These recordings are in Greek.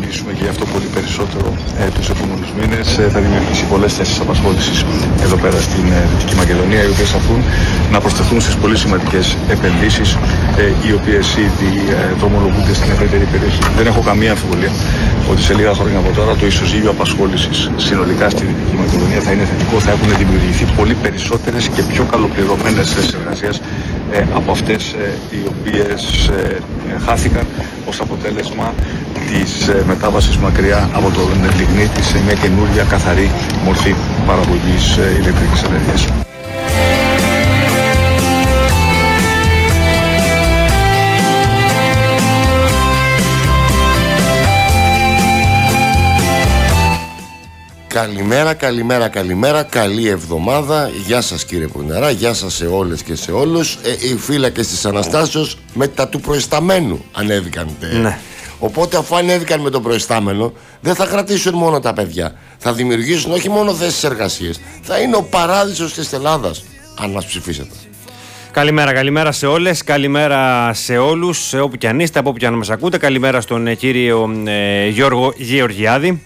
μιλήσουμε και γι' αυτό πολύ περισσότερο τους επόμενους μήνες. Θα δημιουργήσει πολλές θέσεις απασχόλησης εδώ πέρα στην Δυτική Μακεδονία, οι οποίες αφούν να προσθεθούν στις πολύ σημαντικές επενδύσεις, οι οποίες ήδη δρομολογούνται στην ευρύτερη περιοχή. Δεν έχω καμία αμφιβολία ότι σε λίγα χρόνια από τώρα το ισοζύγιο απασχόλησης συνολικά στη Δυτική Μακεδονία θα είναι θετικό, θα έχουν δημιουργηθεί πολύ περισσότερες και πιο καλοπληρωμένες θέσεις εργασίας από αυτές οι οποίες χάθηκαν ως αποτέλεσμα της μετάβασης μακριά από το λιγνίτη σε μια καινούργια καθαρή μορφή παραγωγής ηλεκτρικής ενέργειας. Καλημέρα, καλημέρα, καλημέρα, καλή εβδομάδα. Γεια σας κύριε Πουρναρά, γεια σας σε όλες και σε όλους. Οι φύλακες της Αναστάσεως μετά του προϊσταμένου ανέβηκαν. Ναι. Οπότε αφού ανέβηκαν με το προϊστάμενο, δεν θα κρατήσουν μόνο τα παιδιά. Θα δημιουργήσουν όχι μόνο θέσεις εργασίας, θα είναι ο παράδεισος της Ελλάδας, αν μας ψηφίσετε. Καλημέρα, καλημέρα σε όλες, καλημέρα σε όλους, όπου και αν είστε, από όπου και αν μας ακούτε. Καλημέρα στον κύριο Γιώργο Γεωργιάδη.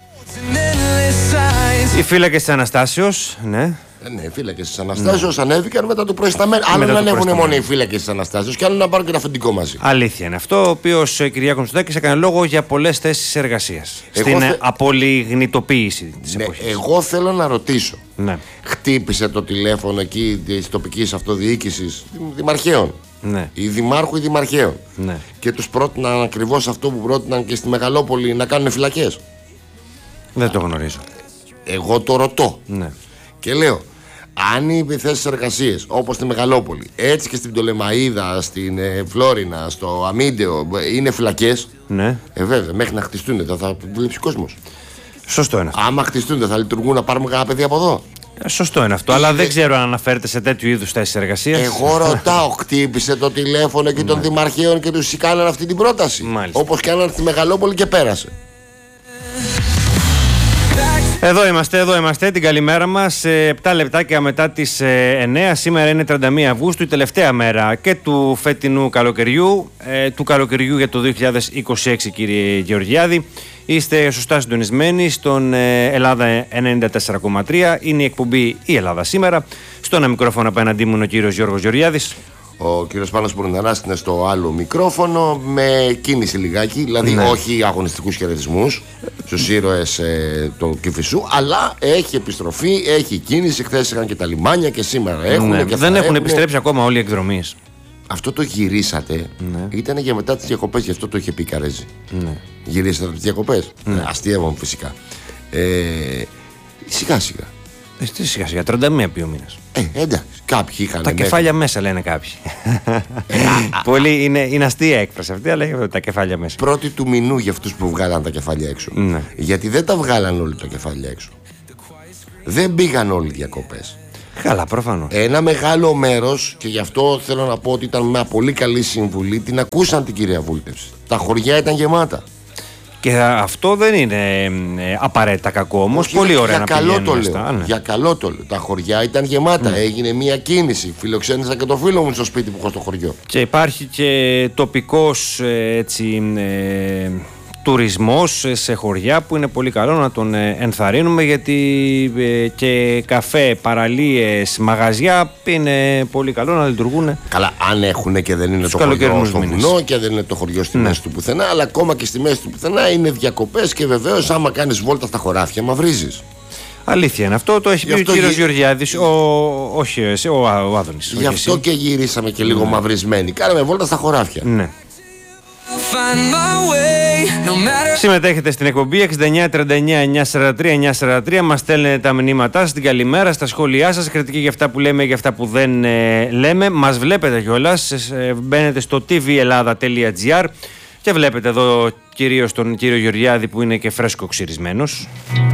Οι φύλακες της Αναστάσεως, ναι. Ναι, οι φύλακες της Αναστάσεως ανέβηκαν μετά το προϊσταμένο. Άλλο να ανέβουν μόνο οι φύλακες της Αναστάσεως και άλλο να πάρουν και ένα αφεντικό μαζί. Αλήθεια είναι αυτό. Ο οποίος Κυριάκος Μητσοτάκης έκανε λόγο για πολλές θέσεις εργασίας. Στην απολιγνητοποίηση της εποχής. Εγώ θέλω να ρωτήσω. Ναι. Χτύπησε το τηλέφωνο εκεί της τοπικής αυτοδιοίκησης δημαρχαίων. Ναι. Οι δημάρχου ή δημαρχαίων. Ναι. Και τους πρότειναν ακριβώς αυτό που πρότειναν και στη Μεγαλόπολη, να κάνουν φυλακές. Δεν το γνωρίζω. Εγώ το ρωτώ. Ναι. Και λέω, αν οι θέσεις εργασίες όπως στη Μεγαλόπολη, έτσι και στην Πτολεμαΐδα, στην Φλόρινα, στο Αμίντεο, είναι φυλακές. Ναι. Βέβαια, μέχρι να χτιστούν θα δουλέψει ο κόσμος. Σωστό είναι αυτό. Άμα χτιστούν, θα λειτουργούν να πάρουμε κανένα παιδί από εδώ. Σωστό είναι αυτό, αλλά δεν ξέρω αν αναφέρεται σε τέτοιου είδους θέσεις εργασίας. Εγώ ρωτάω, χτύπησε το τηλέφωνο εκεί των δημαρχείων και τους κάνανε αυτή την πρόταση. Όπως κάνανε στη Μεγαλόπολη και πέρασε. Εδώ είμαστε, την καλημέρα μας. 7 λεπτάκια μετά τις 9. Σήμερα είναι 31 Αυγούστου, η τελευταία μέρα και του φετινού καλοκαιριού, του καλοκαιριού για το 2026, κύριε Γεωργιάδη. Είστε σωστά συντονισμένοι στον Ελλάδα 94,3. Είναι η εκπομπή «Η Ελλάδα σήμερα». Στο ένα μικρόφωνο απέναντί μου είναι ο κύριος Γιώργος Γεωργιάδης. Ο κύριος Πάνος Πουρναράς είναι στο άλλο μικρόφωνο, με κίνηση λιγάκι, δηλαδή όχι αγωνιστικούς χαιρετισμούς στους ήρωες του Κηφισού, αλλά έχει επιστροφή, έχει κίνηση. Χθες είχαν και τα λιμάνια και σήμερα έχουν. Και δεν έχουν επιστρέψει ακόμα όλοι οι εκδρομείς. Αυτό το γυρίσατε, ήταν για μετά τις διακοπές, γι' αυτό το είχε πει Καρέζη. Γυρίσατε τις διακοπές. Αστείευομαι φυσικά. Σιγά σιγά. Σιγά σιγά, 31 πιο μήνες. Εντάξει, κάποιοι είχαν. Τα κεφάλια μέσα λένε κάποιοι. Πολύ είναι αστεία έκφραση αυτή, αλλά τα κεφάλια μέσα. Πρώτη του μηνού για αυτούς που βγάλαν τα κεφάλια έξω. Ναι. Γιατί δεν τα βγάλαν όλοι τα κεφάλια έξω. Δεν πήγαν όλοι διακοπές. Καλά, προφανώς. Ένα μεγάλο μέρος, και γι' αυτό θέλω να πω ότι ήταν μια πολύ καλή συμβουλή, την ακούσαν την κυρία Βούλτευση. Τα χωριά ήταν γεμάτα. Και αυτό δεν είναι απαραίτητα κακό όμως. Πολύ ωραία να πηγαίνουν αυτά. Ναι. Για καλό το λέω. Τα χωριά ήταν γεμάτα. Έγινε μια κίνηση. Φιλοξένησα και το φίλο μου στο σπίτι που έχω στο χωριό. Και υπάρχει και τοπικός τουρισμός σε χωριά που είναι πολύ καλό να τον ενθαρρύνουμε, γιατί και καφέ, παραλίες, μαγαζιά είναι πολύ καλό να λειτουργούν. Καλά, αν έχουν και δεν είναι το χωριό στο βουνό και δεν είναι το χωριό στη μέση του πουθενά, αλλά ακόμα και στη μέση του πουθενά είναι διακοπές και βεβαίως άμα κάνεις βόλτα στα χωράφια μαυρίζεις. Αλήθεια είναι αυτό, το έχει πει ο κύριος Γεωργιάδης, όχι εσύ, ο Άδωνης. Γι' αυτό και γυρίσαμε και λίγο μαυρισμένοι. Κάναμε βόλτα στα χωράφια. Ναι. Συμμετέχετε στην εκπομπή 6939-943-943. Μας στέλνετε τα μηνύματά σας, την καλημέρα, στα σχόλιά σας, κριτική για αυτά που λέμε, για αυτά που δεν λέμε. Μας βλέπετε κιόλας, μπαίνετε στο tvellada.gr και βλέπετε εδώ κυρίως τον κύριο Γεωργιάδη που είναι και φρέσκο ξυρισμένος.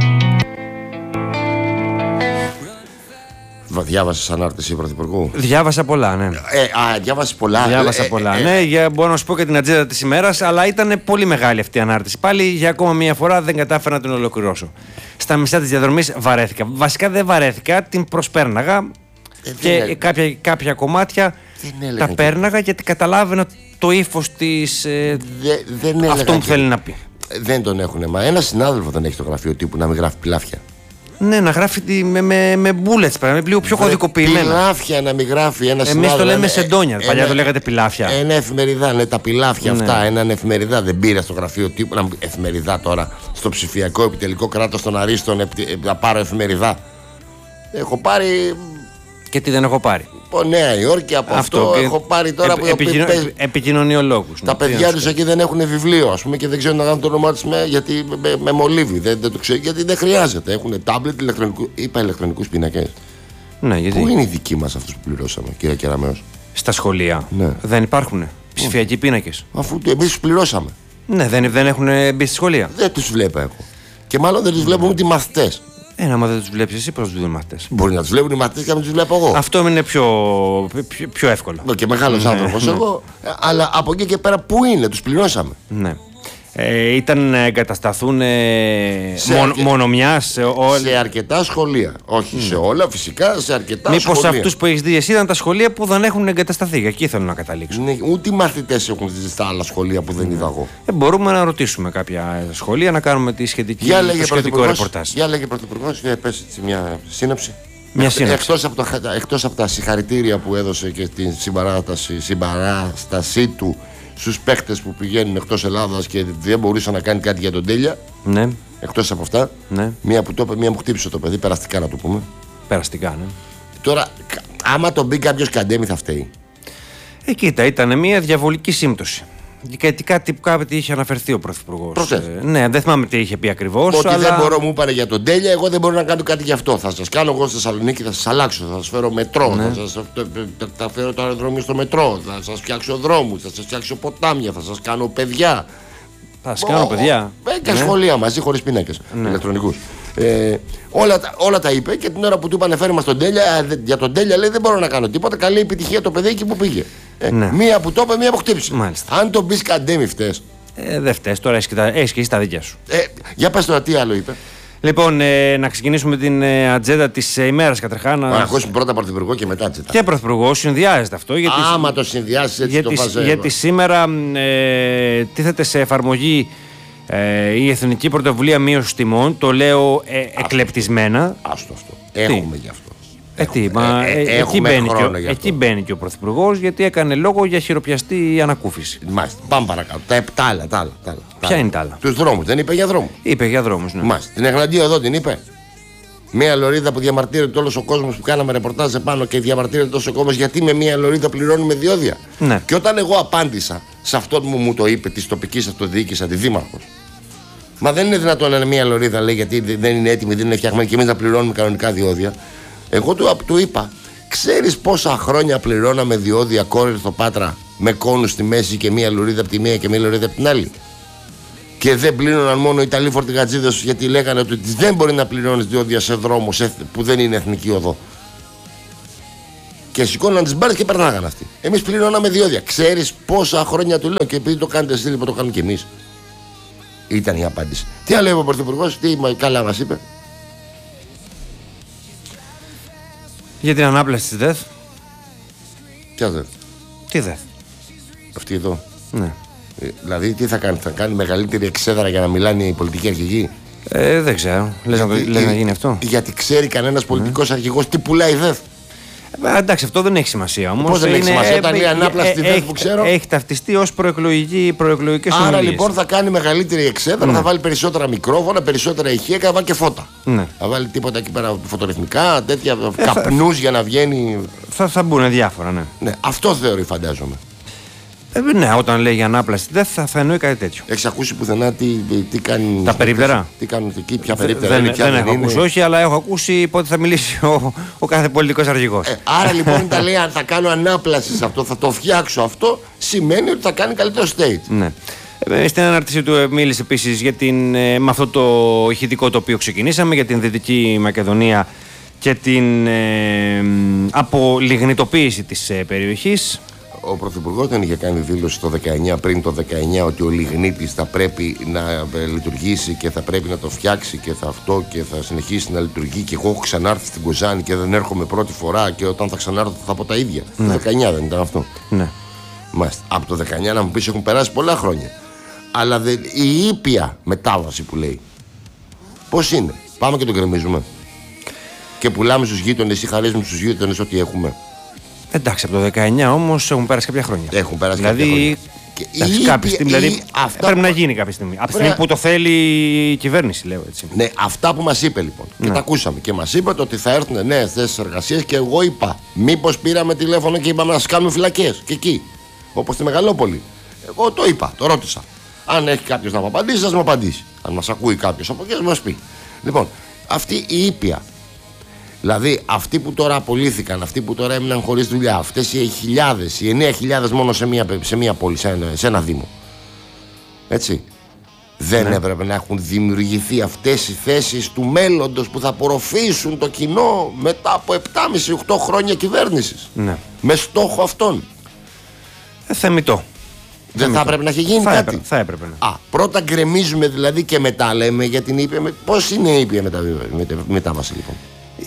Διάβασες ανάρτηση πρωθυπουργού? Διάβασα πολλά, ναι. Διάβασες πολλά. Διάβασα πολλά, ναι. Μπορώ να σου πω και την ατζέντα της ημέρας, αλλά ήταν πολύ μεγάλη αυτή η ανάρτηση. Πάλι για ακόμα μία φορά δεν κατάφερα να την ολοκληρώσω. Στα μισά της διαδρομής βαρέθηκα. Βασικά δεν βαρέθηκα, την προσπέρναγα και κάποια κομμάτια τα πέρναγα γιατί καταλάβαινα το ύφος της. Αυτό που θέλει να πει. Δεν τον έχουν. Μα ένα συνάδελφο δεν έχει το γραφείο τύπου να μην γράφει πιλάφια. Ναι, να γράφει με bullets, λίγο πιο κωδικοποιημένα. Πιλάφια να μην γράφει ένα συνάδελφο. Εμείς το λέμε σεντόνια. Παλιά το λέγατε πιλάφια. Ένα εφημεριδά, ναι, τα πιλάφια αυτά. Έναν εφημεριδά δεν πήρα στο γραφείο τύπου. Εφημεριδά τώρα. Στο ψηφιακό επιτελικό κράτος των Αρίστων να πάρω εφημεριδά. Έχω πάρει. Και τι δεν έχω πάρει. Από Νέα Υόρκη, από αυτό έχω πάρει τώρα που επικοινωνιολόγους. Τα παιδιά τους εκεί δεν έχουν βιβλίο, ας πούμε, και δεν ξέρουν να κάνουν το όνομά τους με μολύβι. Δεν το ξέρω, γιατί δεν χρειάζεται. Έχουν τάμπλετ ηλεκτρονικούς πίνακες. Ναι, γιατί... Πού είναι οι δικοί μας αυτούς που πληρώσαμε, κύριε Κεραμέως? Στα σχολεία. Ναι. Δεν υπάρχουν ψηφιακοί πίνακες. Αφού εμείς τους πληρώσαμε. Ναι, δεν έχουν μπει στη σχολεία. Δεν τους βλέπω εγώ. Και μάλλον δεν τους βλέπουν ούτε οι μαθητές. Άμα δεν τους βλέπεις εσύ, πώς τους βλέπουν οι μαθητές? Μπορεί να τους βλέπουν οι μαθητές και να μην τους βλέπω εγώ. Αυτό είναι πιο εύκολο. Και μεγάλος άνθρωπος εγώ. Αλλά από εκεί και πέρα πού είναι, τους πληρώσαμε. Ναι. Ήταν να εγκατασταθούν μόνο μια σε αρκετά σχολεία. Όχι σε όλα, φυσικά σε αρκετά σχολεία. Μήπως αυτούς που έχεις δει εσύ ήταν τα σχολεία που δεν έχουν εγκατασταθεί? Εκεί θέλω να καταλήξω. Ναι, ούτε οι μαθητές έχουν ζήσει στα άλλα σχολεία που δεν είδα εγώ. Μπορούμε να ρωτήσουμε κάποια σχολεία, να κάνουμε τη σχετική ρεπορτάζ. Για λέγε Πρωθυπουργός, πες μια σύνοψη. Εκτός από τα συγχαρητήρια που έδωσε και την συμπαράστασή του στους παίχτες που πηγαίνουν εκτός Ελλάδας και δεν μπορούσε να κάνει κάτι για τον Τέλεια. Ναι. Εκτός από αυτά, ναι. Μία που το είπε, μία μου χτύπησε το παιδί, περαστικά να το πούμε. Περαστικά, ναι. Τώρα, άμα τον μπει κάποιος καντέμι, θα φταίει. Κοίτα, ήταν μια διαβολική σύμπτωση. Και κάτι είχε αναφερθεί ο Πρωθυπουργός. Ναι, δεν θυμάμαι τι είχε πει ακριβώς. Ότι δεν μπορώ, μου είπανε για τον Τέλεια, εγώ δεν μπορώ να κάνω κάτι γι' αυτό. Θα σας κάνω εγώ στη Θεσσαλονίκη, θα σας αλλάξω, θα σας φέρω μετρό, ναι. θα φέρω το αεροδρόμιο στο μετρό, θα σας φτιάξω δρόμους, θα σας φτιάξω ποτάμια, θα σας κάνω παιδιά. Θα σας κάνω παιδιά. Και σχολεία μαζί, χωρίς πίνακες ηλεκτρονικούς. Όλα τα είπε και την ώρα που του είπανε φέρε μας τον Τέλεια, για τον Τέλεια λέει δεν μπορώ να κάνω τίποτα. Καλή επιτυχία το παιδί εκεί που πήγε. Μία που το είπε, μία που χτύπησε. Μάλιστα. Αν τον πεις καντέμι, φταίς. Δεν φταίς, τώρα έχεις και εσύ τα δίκια σου. Για πες τώρα τι άλλο είπε. Λοιπόν, να ξεκινήσουμε την ατζέντα της ημέρας καταρχάς. Να ακούσουμε πρώτα Πρωθυπουργό και μετά ατζέντα. Και Πρωθυπουργό, συνδυάζεται αυτό. Άμα το συνδυάσεις έτσι το βάζω. Γιατί σήμερα τίθεται σε εφαρμογή η Εθνική Πρωτοβουλία Μείωσης Τιμών. Το εκλεπτισμένα. Άστο αυτό. Έχουμε γι' αυτό. Εκεί μπαίνει και ο Πρωθυπουργός, γιατί έκανε λόγο για χειροπιαστή ανακούφιση. Μάλιστα. Πάμε παρακάτω. Τα άλλα. Ποια είναι τα άλλα? Τους δρόμους. Δεν είπε για δρόμους? Είπε για δρόμους, ναι. Μάλιστα. Την Εγναντία εδώ την είπε. Μία λωρίδα που διαμαρτύρεται όλος ο κόσμος, που κάναμε ρεπορτάζ επάνω και διαμαρτύρεται τόσο ο κόσμος, γιατί με μία λωρίδα πληρώνουμε διόδια. Ναι. Και όταν εγώ απάντησα σε αυτόν που μου το είπε, της τοπικής αυτοδιοίκησης αντιδήμαρχος, μα δεν είναι δυνατόν να είναι μία λωρίδα, λέει, γιατί δεν είναι έτοιμη, δεν είναι φτιαγμένη και εμείς να πληρώνουμε κανονικά διόδια. Εγώ του είπα, ξέρεις πόσα χρόνια πληρώναμε διόδια Κόρινθο Πάτρα με κόνους στη μέση και μία λωρίδα από τη μία και μία λωρίδα από την άλλη? Και δεν πλήρωναν μόνο οι Ιταλοί φορτηγατζίδες, γιατί λέγανε ότι δεν μπορεί να πληρώνεις διόδια σε δρόμο που δεν είναι εθνική οδό. Και σηκώναν τις μπάρες και περνάγαν αυτοί. Εμείς πληρώναμε διόδια. Ξέρεις πόσα χρόνια, του λέω, και επειδή το κάνετε εσείς, λοιπόν το κάνουμε κι εμείς. Ήταν η απάντηση. Τι άλλο είπε ο Πρωθυπουργός, τι καλά μας είπε? Για την ανάπλαση της ΔΕΘ. Ποια ΔΕΘ? Τι ΔΕΘ? Αυτή εδώ. Ναι. Δηλαδή τι θα κάνει μεγαλύτερη εξέδρα για να μιλάνε οι πολιτικοί αρχηγοί? Δεν ξέρω. Λες να γίνει αυτό? Γιατί ξέρει κανένας πολιτικός αρχηγός τι πουλάει η ΔΕΘ? Εντάξει, αυτό δεν έχει σημασία όμως. Πώς δεν έχει σημασία? Όταν λέει ανάπλαση τη ΔΕΘ που ξέρω. Έχει ταυτιστεί ως προεκλογικές ομιλίες. Άρα λοιπόν θα κάνει μεγαλύτερη εξέδρα, θα βάλει περισσότερα μικρόφωνα, περισσότερα ηχεία και θα βάλει και φώτα. Ναι. Θα βάλει τίποτα εκεί πέρα φωτορυθμικά, τέτοια καπνούς για να βγαίνει. Θα μπουν διάφορα, ναι. Ναι, αυτό θεωρεί, φαντάζομαι. Ναι, όταν λέει για ανάπλαση δεν θα εννοεί κάτι τέτοιο. Έχεις ακούσει πουθενά τι κάνει? Τα περίπτερα. Τι κάνουν εκεί, ποια περίπτερα είναι, ποια δεν έχω ακούσει, όχι, αλλά έχω ακούσει πότε θα μιλήσει ο κάθε πολιτικός αρχηγός. Άρα λοιπόν τα λέει, αν θα κάνω ανάπλαση σε αυτό, θα το φτιάξω αυτό, σημαίνει ότι θα κάνει καλύτερο stage. Ναι. Στην ανάρτηση του μίλησε επίσης με αυτό το ηχητικό το οποίο ξεκινήσαμε για την Δυτική Μακεδονία και την απολιγνητοποίηση της περιοχής. Ο Πρωθυπουργός δεν είχε κάνει δήλωση το 19, πριν το 19, ότι ο λιγνίτης θα πρέπει να λειτουργήσει και θα πρέπει να το φτιάξει και θα αυτό και θα συνεχίσει να λειτουργεί, και εγώ έχω ξανάρθει στην Κοζάνη και δεν έρχομαι πρώτη φορά και όταν θα ξανάρθω θα πω τα ίδια. Ναι. Το 19 δεν ήταν αυτό? Ναι. Μάλιστα. Από το 19 να μου πεις έχουν περάσει πολλά χρόνια. Αλλά η ήπια μετάβαση που λέει, πώς είναι? Πάμε και το γκρεμίζουμε και πουλάμε στους γείτονες ή χαρίζουμε στους γείτονες ό,τι έχουμε. Εντάξει, από το 19 όμως έχουν πέρασει κάποια χρόνια. Έχουν πέρασει δηλαδή, κάποια χρόνια. Κάποια στιγμή, δηλαδή, πρέπει να γίνει κάποια στιγμή. Από τη στιγμή που το θέλει η κυβέρνηση, λέω έτσι. Ναι, αυτά που μας είπε λοιπόν. Και τα ακούσαμε. Και μας είπε ότι θα έρθουν νέες θέσεις εργασίας και εγώ είπα, μήπως πήραμε τηλέφωνο και είπαμε να σας κάνουμε φυλακές. Και εκεί, όπως στη Μεγαλόπολη. Εγώ το είπα, το ρώτησα. Αν έχει κάποιος να μου απαντήσει, ας μου απαντήσει. Αν μας ακούει κάποιος από εκεί, ας μας πει. Λοιπόν, αυτή η ήπια. Δηλαδή, αυτοί που τώρα απολύθηκαν, αυτοί που τώρα έμειναν χωρίς δουλειά, αυτές οι χιλιάδες, οι 9.000 μόνο σε μια πόλη, σε ένα δήμο. Έτσι. Δεν έπρεπε να έχουν δημιουργηθεί αυτές οι θέσεις του μέλλοντος που θα απορροφήσουν το κοινό μετά από 7,5-8 χρόνια κυβέρνησης. Ναι. Με στόχο αυτόν. Θεμιτό. Δεν θα έπρεπε να έχει γίνει κάτι? Θα έπρεπε. Ναι. Πρώτα γκρεμίζουμε δηλαδή και μετά λέμε για την ήπια. Πώς είναι η ήπια μετάβαση λοιπόν?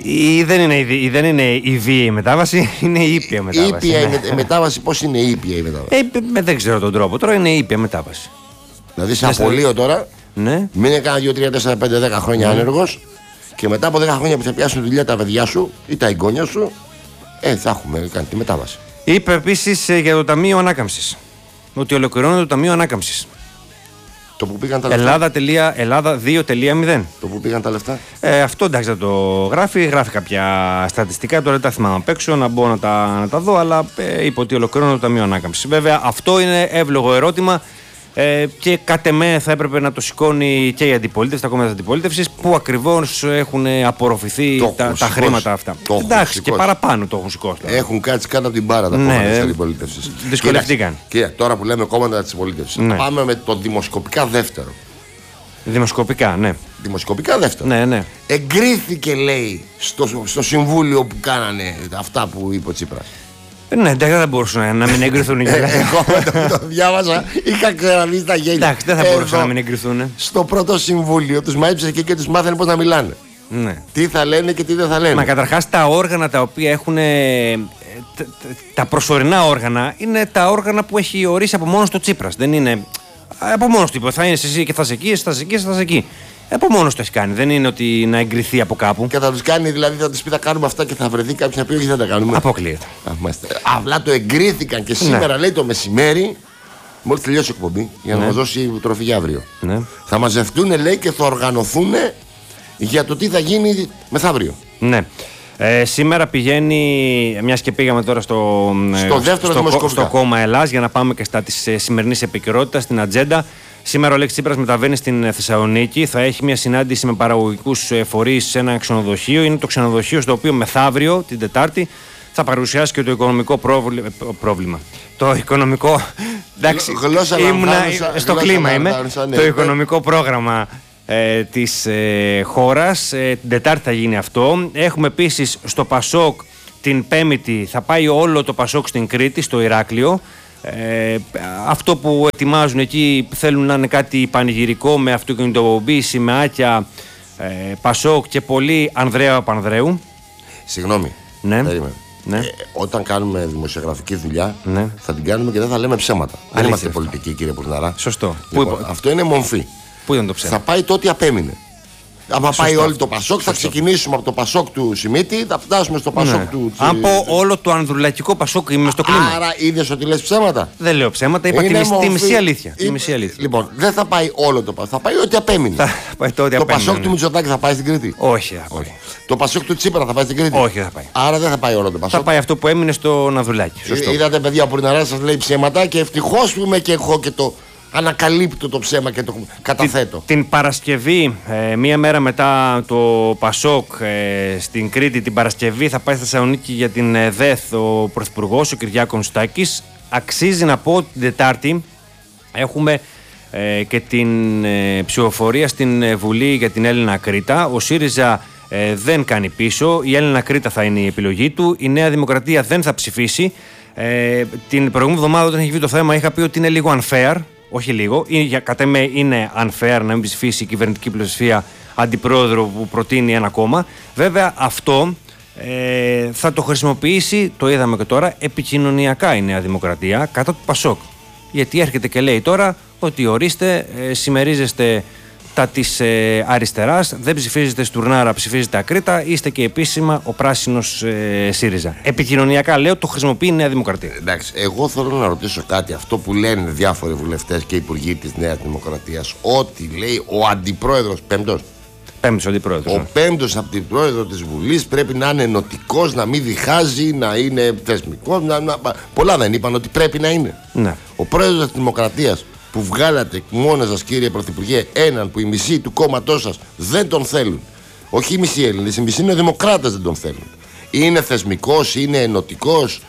Δεν είναι η βίαιη μετάβαση, είναι η ήπια μετάβαση. Η ήπια μετάβαση, πώς είναι η ήπια η μετάβαση? Δεν ξέρω τον τρόπο. Τώρα είναι η ήπια μετάβαση. Δηλαδή σε απολύω τώρα, μην έκανα 2, 3, 4, 5, 10 χρόνια άνεργος και μετά από 10 χρόνια που θα πιάσουν δουλειά τα παιδιά σου ή τα εγγόνια σου, θα έχουμε κάνει τη μετάβαση. Είπε επίσης για το Ταμείο Ανάκαμψης ότι ολοκληρώνεται το Ταμείο Ανάκαμψης. Το που πήγαν τα λεφτά. Ελλάδα 2.0. Το που πήγαν τα λεφτά. Αυτό εντάξει δεν το γράφει κάποια στατιστικά, τώρα δεν τα θυμάμαι απ' έξω, να μπω να τα δω, αλλά είπε ότι ολοκληρώνεται το Ταμείο Ανάκαμψης. Βέβαια αυτό είναι εύλογο ερώτημα και κατ' εμέ θα έπρεπε να το σηκώνει και η αντιπολίτευση, τα κόμματα της αντιπολίτευσης, που ακριβώς έχουν απορροφηθεί τα χρήματα αυτά. Εντάξει, και παραπάνω το έχουν σηκώσει. Έχουν κάτσει κάτω από την μπάρα τα κόμματα της αντιπολίτευσης. Δυσκολευτήκαν. Και τώρα που λέμε κόμματα της αντιπολίτευσης, πάμε με το δημοσκοπικά δεύτερο. Δημοσκοπικά, ναι. Δημοσκοπικά δεύτερο. Ναι. Εγκρίθηκε, λέει, στο συμβούλιο που κάνανε αυτά που είπε ο Τσίπρας. Ναι, εντάξει, δεν μπορούσαν να μην εγκριθούν. Εγώ το διάβασα, είχα ξαναδεί στα γέλια. Εντάξει, δεν θα μπορούσαν να μην εγκριθούν. Στο πρώτο συμβούλιο τους μάιψε και τους μάθανε πώς να μιλάνε. Ναι. Τι θα λένε και τι δεν θα λένε. Μα καταρχάς τα όργανα τα οποία έχουν. Τα προσωρινά όργανα είναι τα όργανα που έχει ορίσει από μόνος το Τσίπρας. Δεν είναι. Από μόνος του. Θα είναι εσύ και θα είσαι εκεί, θα είσαι εκεί. Από μόνος το έχει κάνει. Δεν είναι ότι να εγκριθεί από κάπου. Και θα τους κάνει, δηλαδή θα τους πει θα κάνουμε αυτά και θα βρεθεί κάποιος να πει όχι δεν τα κάνουμε. Αποκλείεται. Απλά το εγκρίθηκαν και σήμερα λέει το μεσημέρι, μόλις τελειώσει η εκπομπή, για να μας δώσει τροφή για αύριο. Ναι. Θα μαζευτούν, λέει, και θα οργανωθούν για το τι θα γίνει μεθαύριο. Ναι. Σήμερα πηγαίνει, μιας και πήγαμε τώρα στο κόμμα Ελλάς, για να πάμε και στα της σημερινής επικαιρότητας, στην ατζέντα. Σήμερα ο Αλέξης Τσίπρας μεταβαίνει στην Θεσσαλονίκη. Θα έχει μια συνάντηση με παραγωγικούς φορείς σε ένα ξενοδοχείο. Είναι το ξενοδοχείο στο οποίο μεθαύριο, την Τετάρτη, θα παρουσιάσει και το οικονομικό πρόβλημα. Το οικονομικό. Εντάξει, στο κλίμα είμαι. Το οικονομικό πρόγραμμα της χώρας. Την Τετάρτη θα γίνει αυτό. Έχουμε επίσης στο Πασόκ την Πέμπτη, θα πάει όλο το Πασόκ στην Κρήτη, στο Ηράκλειο. Αυτό που ετοιμάζουν εκεί θέλουν να είναι κάτι πανηγυρικό, με αυτοκινητοποίηση, σημαίακια, Πασόκ και πολύ Ανδρέα Παπανδρέου. Συγγνώμη. Ναι. Ναι. Όταν κάνουμε δημοσιογραφική δουλειά, θα την κάνουμε και δεν θα λέμε ψέματα. Δεν είμαστε πολιτικοί, κύριε Πουρναρά. Σωστό. Λοιπόν, αυτό είναι μομφή. Πού ήταν το ψέμα? Θα πάει το ό,τι απέμεινε. Άμα πάει όλο το Πασόκ, θα ξεκινήσουμε από το Πασόκ του Σιμίτη, θα φτάσουμε στο Πασόκ του. Αν πω όλο το ανδρουλακικό Πασόκ, είμαι στο κλίμα. Άρα είδες ότι λες ψέματα? Δεν λέω ψέματα, είπα τη μισή αλήθεια. Λοιπόν, δεν θα πάει όλο το Πασόκ, θα πάει ό,τι απέμεινε. Το Πασόκ του Μητσοτάκη θα πάει στην Κρήτη? Όχι. Το Πασόκ του Τσίπρα θα πάει στην Κρήτη? Όχι, θα πάει. Άρα δεν θα πάει όλο το Πασόκ. Θα πάει αυτό που έμεινε στο Ναδουλάκι. Είδατε, παιδιά, ο Πουρναράς σας λέει ψέματα και ευτυχώς που είμαι και εγώ και το ανακαλύπτω το ψέμα και το καταθέτω. Την Παρασκευή, μία μέρα μετά το Πασόκ στην Κρήτη, την Παρασκευή θα πάει στη Θεσσαλονίκη για την ΔΕΘ ο Πρωθυπουργός, ο Κυριάκος Μητσοτάκης. Αξίζει να πω την Τετάρτη έχουμε και την ψηφοφορία στην Βουλή για την Έλληνα Κρήτα. Ο ΣΥΡΙΖΑ δεν κάνει πίσω, η Έλληνα Κρήτα θα είναι η επιλογή του, η Νέα Δημοκρατία δεν θα ψηφίσει. Την προηγούμενη εβδομάδα όταν είχε βγει το θέμα είχα πει ότι είναι λίγο unfair. Όχι λίγο, κατά με είναι unfair να μην ψηφίσει η κυβερνητική πλειοψηφία αντιπρόεδρο που προτείνει ένα κόμμα. Βέβαια αυτό θα το χρησιμοποιήσει, το είδαμε και τώρα, επικοινωνιακά η Νέα Δημοκρατία κατά του Πασόκ. Γιατί έρχεται και λέει τώρα ότι ορίστε, συμμερίζεστε τα της αριστεράς, δεν ψηφίζετε Στουρνάρα, ψηφίζετε Ακρίτα, είστε και επίσημα ο πράσινος ΣΥΡΙΖΑ. Επικοινωνιακά λέω, το χρησιμοποιεί η Νέα Δημοκρατία. Εντάξει, εγώ θέλω να ρωτήσω κάτι. Αυτό που λένε διάφοροι βουλευτές και υπουργοί της Νέας Δημοκρατίας, ότι λέει ο αντιπρόεδρος, Πέμπτος αντιπρόεδρος. Ο πέμπτος αντιπρόεδρο της Βουλής πρέπει να είναι ενωτικός, να μην διχάζει, να είναι θεσμικός. Πολλά δεν είπαν ότι πρέπει να είναι. Ναι. Ο πρόεδρος της Δημοκρατίας που βγάλατε μόνος σας, κύριε Πρωθυπουργέ, έναν που οι μισοί του κόμματός σας δεν τον θέλουν. Όχι οι μισοί Έλληνες, οι μισοί δημοκράτες δεν τον θέλουν. Είναι θεσμικός, είναι ενωτικός.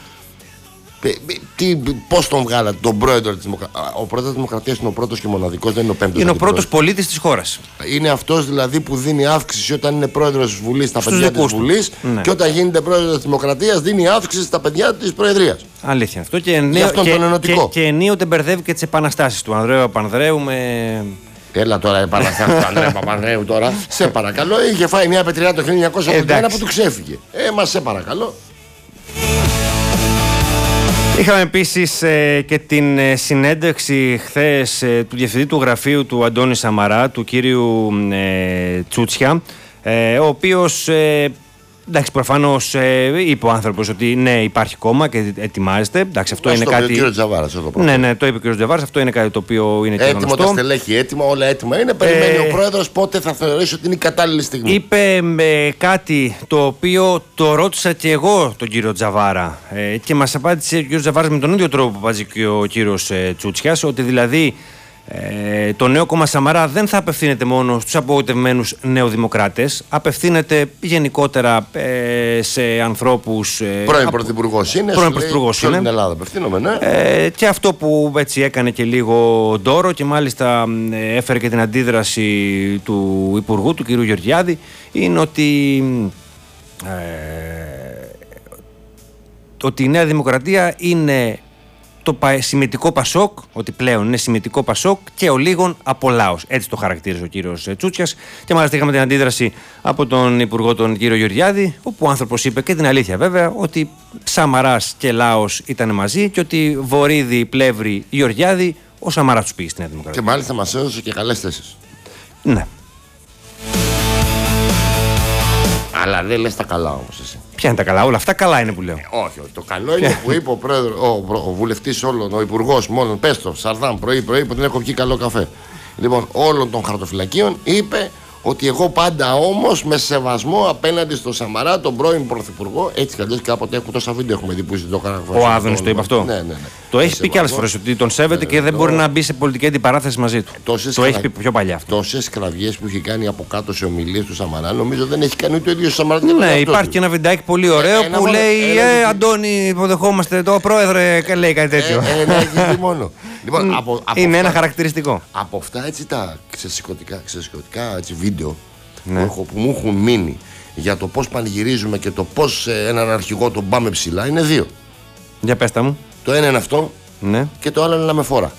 Πώς τον βγάλατε τον πρόεδρο της Δημοκρατίας? Ο πρόεδρος της Δημοκρατίας είναι ο πρώτος και μοναδικός, δεν είναι ο πέμπτος. Είναι ο πρώτος πολίτης της χώρας. Είναι αυτός δηλαδή που δίνει αύξηση όταν είναι πρόεδρος της Βουλής στα παιδιά της Βουλής, ναι. Και όταν γίνεται πρόεδρος της Δημοκρατίας δίνει αύξηση στα παιδιά της Προεδρίας. Αλήθεια αυτό. Και ενίοτε μπερδεύει και τις επαναστάσεις του Ανδρέου Παπανδρέου με. Έλα τώρα, επαναστάσεις του Ανδρέου Παπανδρέου τώρα. Σε παρακαλώ, είχε φάει μια πετριά το 1981 που του ξέφυγε. Μας σε παρακαλώ. Είχαμε επίσης και την συνέντευξη χθες του διευθυντή του γραφείου του Αντώνη Σαμαρά, του κύριου Τσούτσια, ο οποίος εντάξει, προφανώς είπε ο άνθρωπος ότι ναι, υπάρχει κόμμα και ετοιμάζεται. Εντάξει, αυτό είναι κάτι. Το είπε ο κύριος Τζαβάρας εδώ πρώτα. Ναι, το είπε ο κύριος Τζαβάρας. Αυτό είναι κάτι το οποίο είναι και γνωστό. Έτοιμο, τα στελέχη έτοιμα, όλα έτοιμα είναι. Περιμένει ο πρόεδρος πότε θα θεωρήσει ότι είναι η κατάλληλη στιγμή. Είπε κάτι το οποίο το ρώτησα και εγώ τον κύριο Τζαβάρα και μας απάντησε ο κύριος Τζαβάρας με τον ίδιο τρόπο που απάντησε και ο κύριος Τσούτσιας, ότι δηλαδή το νέο κόμμα Σαμαρά δεν θα απευθύνεται μόνο στους απογοητευμένους νεοδημοκράτες, απευθύνεται γενικότερα σε ανθρώπους. Πρώην Πρωθυπουργός είναι. Πρώην Πρωθυπουργός είναι. Στην Ελλάδα απευθύνομαι, ναι. Και αυτό που έτσι έκανε και λίγο ντόρο και μάλιστα έφερε και την αντίδραση του Υπουργού, του κ. Γεωργιάδη, είναι ότι η Νέα Δημοκρατία είναι το συμμετικό Πασόκ, ότι πλέον είναι συμμετικό Πασόκ και ο λίγων από λαός. Έτσι το χαρακτήριζε ο κύριος Τσούτσιας. Και μάλιστα είχαμε την αντίδραση από τον Υπουργό, τον κύριο Γεωργιάδη, όπου ο άνθρωπος είπε και την αλήθεια βέβαια, ότι Σαμαράς και λαός ήταν μαζί και ότι Βορίδη, Πλεύρη, Γεωργιάδη, ο Σαμαράς τους πήγε στη Νέα Δημοκρατία. Και μάλιστα μας έδωσε και καλές θέσεις. Ναι. Αλλά δεν λες τα καλά όμως εσύ. Ποια είναι τα καλά, όλα αυτά καλά είναι που λέω. Όχι, το καλό είναι που είπε ο βουλευτής όλων, ο υπουργός μόνο, πες το, Σαρδάμ, πρωί-πρωί που δεν έχω πιει καλό καφέ. Λοιπόν, όλων των χαρτοφυλακίων είπε ότι εγώ πάντα όμως με σεβασμό απέναντι στο Σαμαρά, τον πρώην πρωθυπουργό, έτσι κι αλλιώς κάποτε έχω τόσα βίντεο έχουμε δει που είσαι το χαρακτήρα. Ο Άδωνης το είπε αυτό. Ναι. Το έχει πει και άλλες φορές ότι τον σέβεται και δεν μπορεί να μπει σε πολιτική αντιπαράθεση μαζί του. Το έχει πει πιο παλιά αυτό. Τόσες κραυγές που έχει κάνει από κάτω σε ομιλίες του Σαμαρά, νομίζω δεν έχει κάνει ούτε ο ίδιος Σαμαρά. Ναι, υπάρχει και ένα βιντεάκι πολύ ωραίο που λέει Αντώνη, υποδεχόμαστε το πρόεδρε, και λέει κάτι τέτοιο. Μόνο. Λοιπόν, είναι ένα χαρακτηριστικό. Από αυτά έτσι τα ξεσηκωτικά βίντεο που μου έχουν μείνει για το πώς πανηγυρίζουμε και το πώς έναν αρχηγό τον πάμε ψηλά είναι δύο. Για πέστα μου. Το ένα είναι αυτό, ναι. Και το άλλο είναι να με φορά.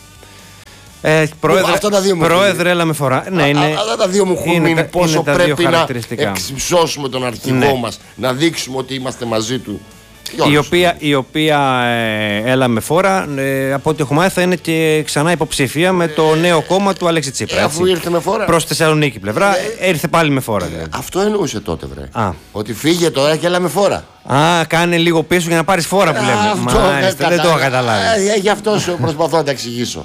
Πρόεδρε, έλα με φορά. Ναι, αυτά τα δύο μου έχουν μείνει. Πόσο πρέπει να εξυψώσουμε τον αρχηγό μας, να δείξουμε ότι είμαστε μαζί του. Η οποία έλα με φόρα, από ό,τι έχω μάθει, θα είναι και ξανά υποψήφια με το νέο κόμμα του Αλέξη Τσίπρα. Αφού ήρθε με φόρα. Προς Θεσσαλονίκη πλευρά, ήρθε πάλι με φόρα. Δηλαδή. Αυτό εννοούσε τότε, βρε. Ότι φύγε τώρα και έλα με φόρα. Κάνε λίγο πίσω για να πάρεις φόρα που λέμε. Μάλιστα, δεν το έχω καταλάβει. Γι' αυτό σου προσπαθώ να τα εξηγήσω.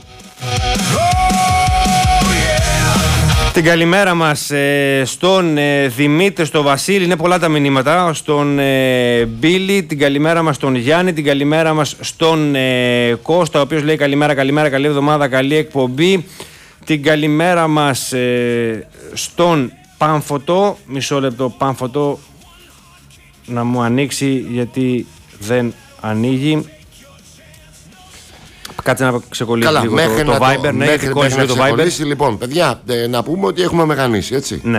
Την καλημέρα μας στον Δημήτρη, στον Βασίλη, είναι πολλά τα μηνύματα, στον Μπίλη, την καλημέρα μας στον Γιάννη, την καλημέρα μας στον Κώστα, ο οποίος λέει καλημέρα, καλή εβδομάδα, καλή εκπομπή. Την καλημέρα μας στον Πάμφωτο, μισό λεπτό Πάμφωτο να μου ανοίξει γιατί δεν ανοίγει. Κάτσε να ξεκολλήσει λίγο το Viber. Μέχρι να ξεκολλήσει, λοιπόν, παιδιά, να πούμε ότι έχουμε μεγανίσει, έτσι. Ναι.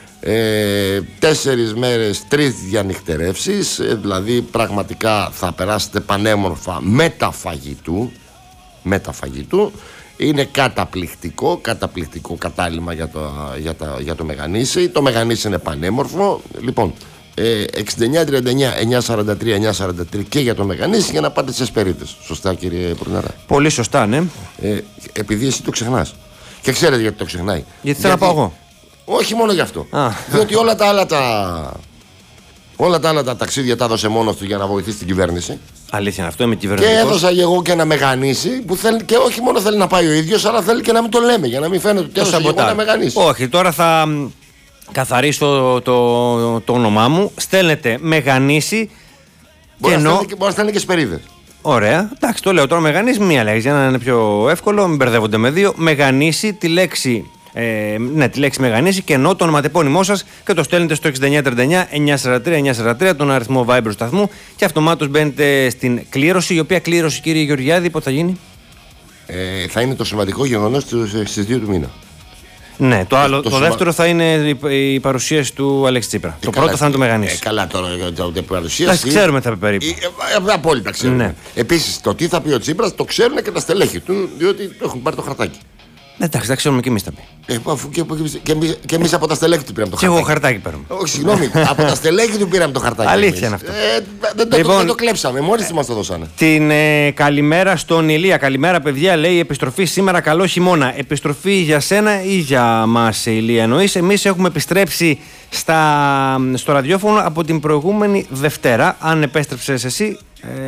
4 μέρες, 3 διανυχτερεύσεις, δηλαδή πραγματικά θα περάσετε πανέμορφα μεταφαγητού. Είναι καταπληκτικό κατάλημα για το Μεγανήσι. Το Μεγανήσι είναι πανέμορφο. Λοιπόν, 6939-943-943 και για το Μεγανήσι για να πάτε στις Περίτες. Σωστά, κύριε Πουρνάρα? Πολύ σωστά, ναι. επειδή εσύ το ξεχνάς. Και ξέρετε γιατί το ξεχνάει. Γιατί θέλω να πάω εγώ. Όχι μόνο γι' αυτό. Διότι όλα τα άλλα τα ταξίδια τα έδωσε μόνος του για να βοηθήσει την κυβέρνηση. Αλήθεια είναι αυτό, είμαι κυβερνητικός. Και έδωσα εγώ και ένα μεγανήσι που θέλει, και όχι μόνο θέλει να πάει ο ίδιος, αλλά θέλει και να μην το λέμε για να μην φαίνεται ότι έδωσα εγώ ένα μεγανήσι. Όχι, τώρα θα καθαρίσω το όνομά μου. Στέλνετε μεγανήσι. Μπορεί να στέλνει και σπερίδες. Ωραία, εντάξει, το λέω τώρα μεγανήσι, μία λέξη για να είναι πιο εύκολο, μην μπερδεύονται με δύο. Μεγανήσι, τη λέξη μεγανήσι και ενώ το ονοματεπώνυμό σας και το στέλνετε στο 6939-943-943, τον αριθμό Viber σταθμού και αυτομάτως μπαίνετε στην κλήρωση. Η οποία κλήρωση, κύριε Γεωργιάδη, πότε θα γίνει? Θα είναι το σημαντικό γεγονός στις 2 του μήνα. Ναι, το δεύτερο θα είναι η παρουσίαση του Αλέξη Τσίπρα. Το πρώτο θα είναι το μεγανήσι. Καλά, τώρα η παρουσίαση. Ξέρουμε θα πει περίπου. Απόλυτα ξέρουμε. Ναι. Επίσης, το τι θα πει ο Τσίπρας το ξέρουν και τα στελέχη του, διότι το έχουν πάρει το χαρτάκι. Εντάξει, τα ξέρουμε και εμείς τα πει. Αφού και εμείς από τα στελέχη του πήραμε το χαρτάκι. Και εγώ χαρτάκι παίρνω. Όχι, συγγνώμη, από τα στελέχη του πήραμε το χαρτάκι. Αλήθεια είναι αυτό. Δεν το κλέψαμε, μόλις μας το δώσανε. Την καλημέρα στον Ηλία. Καλημέρα, παιδιά, λέει επιστροφή σήμερα. Καλό χειμώνα. Επιστροφή για σένα ή για μας, Ηλία, εννοείς? Εμείς έχουμε επιστρέψει στο ραδιόφωνο από την προηγούμενη Δευτέρα. Αν επέστρεψες εσύ.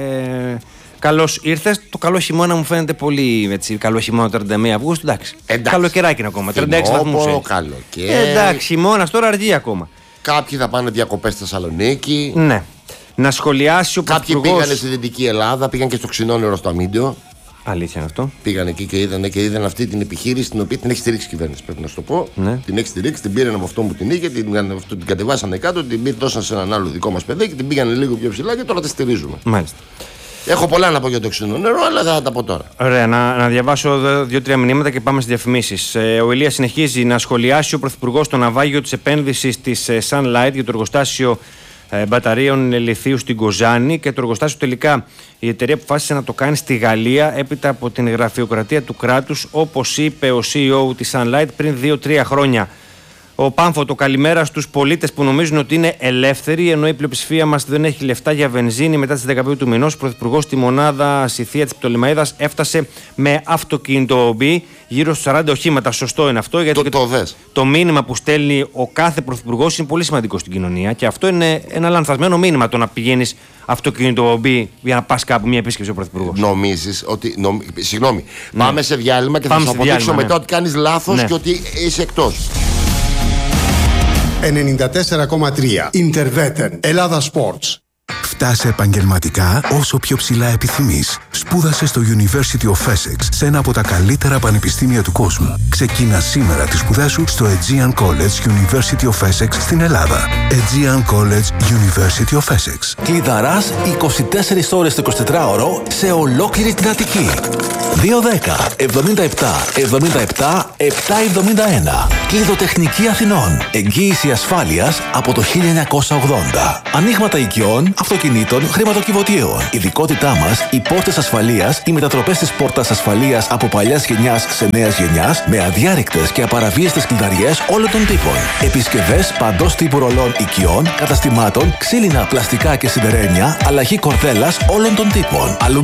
Καλώς ήρθες. Το καλό χειμώνα μου φαίνεται πολύ έτσι. Καλό χειμώνα 31 Αυγούστου. Εντάξει. Καλοκαιράκι είναι ακόμα. 36 βαθμούς. Εντάξει, χειμώνας τώρα αργεί ακόμα. Κάποιοι θα πάνε διακοπές στη Θεσσαλονίκη. Ναι. Να σχολιάσει ο Πρωθυπουργός. Κάποιοι πήγανε στη Δυτική Ελλάδα, πήγαν και στο Ξινόνερο στο Αμίντιο. Αλήθεια είναι αυτό. Πήγαν εκεί και είδαν αυτή την επιχείρηση την οποία την έχει στηρίξει η κυβέρνηση. Πρέπει να σου το πω. Ναι. Την έχει στηρίξει, την πήραν από αυτό που την είχε, την κατεβάσανε κάτω, την δώσαν σε έναν άλλο δικό μας παιδί και την πήγαν λίγο πιο ψηλά και τώρα τη στηρίζουμε. Μάλιστα. Έχω πολλά να πω για το Ξινόνερο, αλλά δεν θα τα πω τώρα. Ωραία, να διαβάσω 2-3 μηνύματα και πάμε στις διαφημίσεις. Ο Ηλίας συνεχίζει να σχολιάσει ο Πρωθυπουργός το ναυάγιο της επένδυσης της Sunlight για το εργοστάσιο μπαταρίων λιθίου στην Κοζάνη και το εργοστάσιο τελικά η εταιρεία αποφάσισε να το κάνει στη Γαλλία έπειτα από την γραφειοκρατία του κράτους, όπως είπε ο CEO της Sunlight πριν 2-3 χρόνια. Ο Πάμφωτο, καλημέρα στους πολίτες που νομίζουν ότι είναι ελεύθεροι, ενώ η πλειοψηφία μας δεν έχει λεφτά για βενζίνη. Μετά τις 15 του μηνός, ο Πρωθυπουργός στη μονάδα Σιθία της Πτολεμαΐδας έφτασε με αυτοκίνητο OB γύρω στους 40 οχήματα. Σωστό είναι αυτό, γιατί το μήνυμα που στέλνει ο κάθε Πρωθυπουργός είναι πολύ σημαντικό στην κοινωνία και αυτό είναι ένα λανθασμένο μήνυμα το να πηγαίνεις αυτοκίνητο OB για να πας κάπου μια επίσκεψη ο Πρωθυπουργός. Νομίζεις ότι. Συγγνώμη, πάμε σε διάλειμμα και θα σου αποδείξω μετά ότι κάνεις λάθος και ότι είσαι εκτός. 94,3 Ιντερβέτεν Ελλάδα Sports. Φτάσε επαγγελματικά όσο πιο ψηλά επιθυμείς. Σπούδασε στο University of Essex σε ένα από τα καλύτερα πανεπιστήμια του κόσμου. Ξεκίνα σήμερα τις σπουδές σου στο Aegean College University of Essex στην Ελλάδα. Aegean College University of Essex. Κλειδαράς 24 ώρες το 24ωρο σε ολόκληρη την Αττική. 210 77 77 771. Κλειδοτεχνική Αθηνών. Εγγύηση ασφάλειας από το 1980. Ανοίγματα οικειών, αυτοκινήτων, χρηματοκιβωτίων. Ειδικότητά μας, οι πόρτες ασφαλείας, οι μετατροπές της πόρτας ασφαλείας από παλιάς γενιάς σε νέας γενιάς, με αδιάρρηκτες και απαραβίαστες κλειδαριές όλων των τύπων. Επισκευές παντός τύπου ρολών οικειών, καταστημάτων, ξύλινα, πλαστικά και σιδερένια, αλλαγή κορδέλας όλων των τύπων.